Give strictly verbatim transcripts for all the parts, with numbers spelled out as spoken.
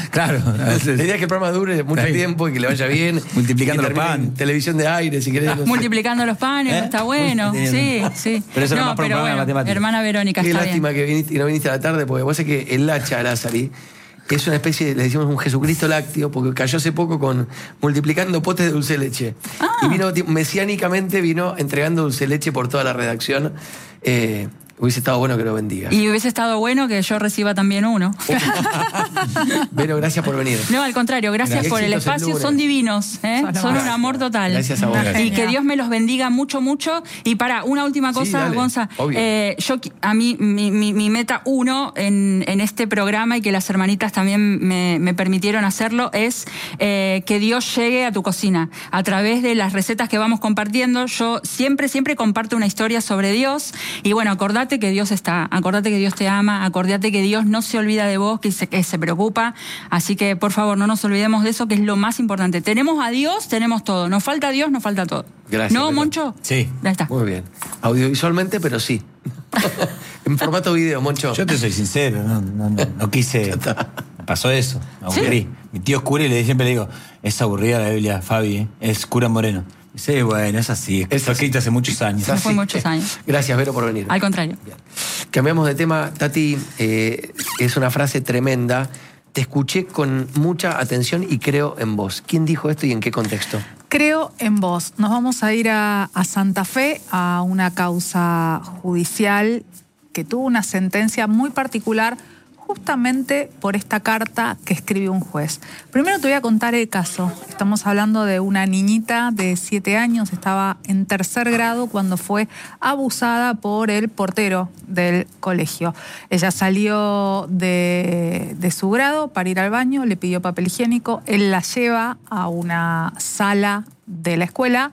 Claro. La idea es que el programa dure mucho Ahí. tiempo y que le vaya bien. Multiplicando y que los termine en panes. Televisión de aire, si querés. No sé. Multiplicando los panes, ¿Eh? está bueno. Sí, sí. Pero eso no no, más para un pero programa de bueno, matemáticas. hermana Verónica, Qué está lástima bien. que viniste, y no viniste a la tarde, porque vos sabés que el Lacha Lázari es una especie, de, le decimos un Jesucristo lácteo, porque cayó hace poco con multiplicando potes de dulce de leche. Ah. Y vino, mesiánicamente vino entregando dulce de leche por toda la redacción. Eh, hubiese estado bueno que lo bendiga. Y hubiese estado bueno que yo reciba también uno. Pero gracias por venir. No, al contrario, gracias Gracias. por el Éxitos en espacio, Lourdes. son divinos, ¿eh? Son son un Gracias. amor total. Gracias a vos. Una Y genial. que Dios me los bendiga mucho, mucho. Y para, una última Sí, cosa, dale, Gonza. obvio. Eh, yo, qui- a mí, mi, mi, mi meta uno en, en este programa, y que las hermanitas también me, me permitieron hacerlo, es eh, que Dios llegue a tu cocina. A través de las recetas que vamos compartiendo, yo siempre, siempre comparto una historia sobre Dios. Y bueno, acordate que Dios está, acordate que Dios te ama, acordate que Dios no se olvida de vos, que se, que se preocupa. Así que, por favor, no nos olvidemos de eso, que es lo más importante. Tenemos a Dios, tenemos todo. Nos falta Dios, nos falta todo. Gracias, ¿No, Vero. Moncho? Sí. Ya está. Muy bien. Audiovisualmente, pero sí. En formato video, Moncho. Yo te soy sincero, no, no, no, no quise. Pasó eso, me aburrí. Mi tío es cura y le, siempre le digo, es aburrida la Biblia, Fabi, ¿eh? Es cura Moreno. Sí, bueno, es así, es que Es fue así. escrito hace muchos años. Eso fue muchos años. Gracias, Vero, por venir. Al contrario. Bien. Cambiamos de tema, Tati. Eh, es una frase tremenda. Te escuché con mucha atención y creo en vos. ¿Quién dijo esto y en qué contexto? Creo en vos. Nos vamos a ir a, a Santa Fe, a una causa judicial que tuvo una sentencia muy particular justamente por esta carta que escribió un juez. Primero te voy a contar el caso. Estamos hablando de una niñita de siete años, estaba en tercer grado cuando fue abusada por el portero del colegio. Ella salió de, de su grado para ir al baño, le pidió papel higiénico, él la lleva a una sala de la escuela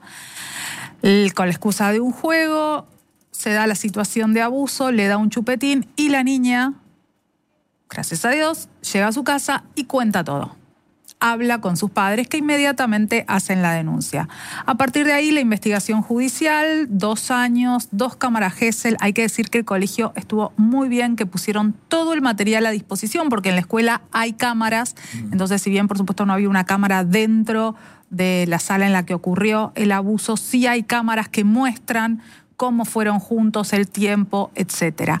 el- con la excusa de un juego, se da la situación de abuso, le da un chupetín y la niña, gracias a Dios, llega a su casa y cuenta todo. Habla con sus padres que inmediatamente hacen la denuncia. A partir de ahí la investigación judicial, dos años, dos cámaras Gesell. Hay que decir que el colegio estuvo muy bien, que pusieron todo el material a disposición, porque en la escuela hay cámaras. Entonces, si bien por supuesto no había una cámara dentro de la sala en la que ocurrió el abuso, sí hay cámaras que muestran cómo fueron juntos, el tiempo, etcétera.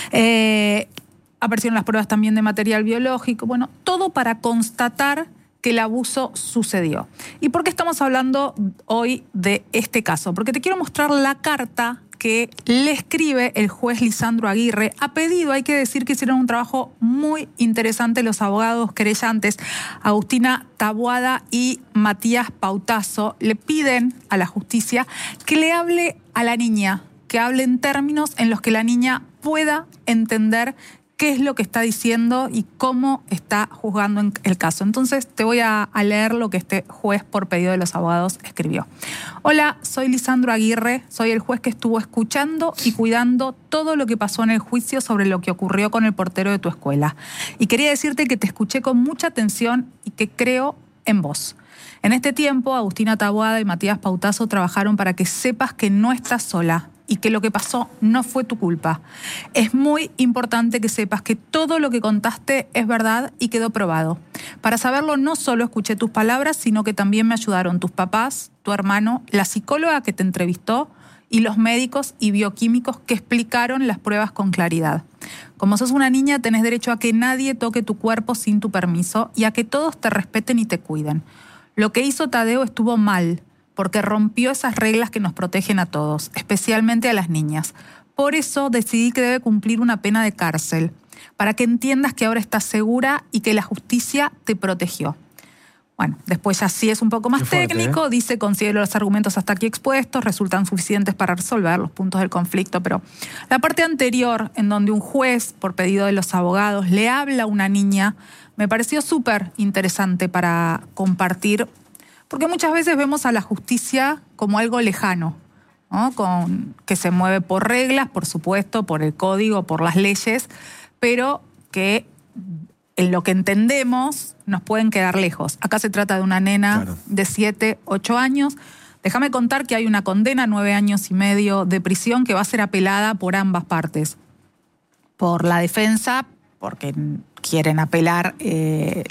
Eh, aparecieron las pruebas también de material biológico, bueno, todo para constatar que el abuso sucedió. ¿Y por qué estamos hablando hoy de este caso? Porque te quiero mostrar la carta que le escribe el juez Lisandro Aguirre. A pedido, hay que decir que hicieron un trabajo muy interesante los abogados querellantes, Agustina Taboada y Matías Pautazo. Le piden a la justicia que le hable a la niña, que hable en términos en los que la niña pueda entender qué es lo que está diciendo y cómo está juzgando en el caso. Entonces te voy a, a leer lo que este juez, por pedido de los abogados, escribió. Hola, soy Lisandro Aguirre, soy el juez que estuvo escuchando y cuidando todo lo que pasó en el juicio sobre lo que ocurrió con el portero de tu escuela. Y quería decirte que te escuché con mucha atención y que creo en vos. En este tiempo, Agustina Taboada y Matías Pautazo trabajaron para que sepas que no estás sola y que lo que pasó no fue tu culpa. Es muy importante que sepas que todo lo que contaste es verdad y quedó probado. Para saberlo, no solo escuché tus palabras, sino que también me ayudaron tus papás, tu hermano, la psicóloga que te entrevistó y los médicos y bioquímicos que explicaron las pruebas con claridad. Como sos una niña, tenés derecho a que nadie toque tu cuerpo sin tu permiso y a que todos te respeten y te cuiden. Lo que hizo Tadeo estuvo mal, porque rompió esas reglas que nos protegen a todos, especialmente a las niñas. Por eso decidí que debe cumplir una pena de cárcel, para que entiendas que ahora estás segura y que la justicia te protegió. Bueno, después ya sí es un poco más Qué fuerte, técnico, ¿eh? dice, considero los argumentos hasta aquí expuestos, resultan suficientes para resolver los puntos del conflicto, pero la parte anterior, en donde un juez, por pedido de los abogados, le habla a una niña, me pareció súper interesante para compartir, porque muchas veces vemos a la justicia como algo lejano, ¿no? Con, que se mueve por reglas, por supuesto, por el código, por las leyes, pero que en lo que entendemos nos pueden quedar lejos. Acá se trata de una nena Claro. de siete, ocho años. Déjame contar que hay una condena, nueve años y medio de prisión, que va a ser apelada por ambas partes. Por la defensa, porque quieren apelar eh,